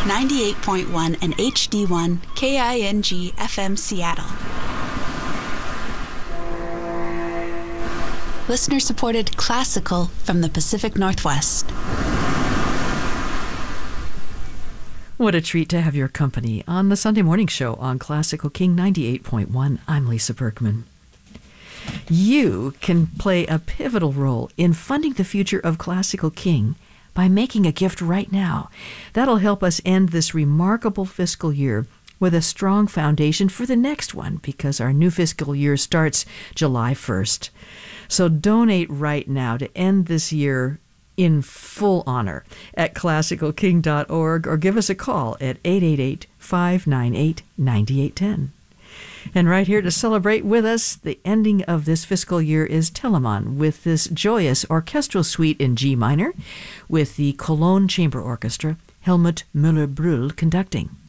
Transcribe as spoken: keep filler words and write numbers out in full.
ninety-eight point one and H D one K I N G F M Seattle. Listener-supported classical from the Pacific Northwest. What a treat to have your company on the Sunday Morning Show on Classical King ninety-eight point one. I'm Lisa Berkman. You can play a pivotal role in funding the future of Classical King by making a gift right now. That'll help us end this remarkable fiscal year with a strong foundation for the next one, because our new fiscal year starts July first. So donate right now to end this year in full honor at classical king dot org, or give us a call at eight eight eight, five nine eight, nine eight one zero. And right here to celebrate with us the ending of this fiscal year is Telemann with this joyous orchestral suite in G minor with the Cologne Chamber Orchestra, Helmut Müller-Brühl conducting.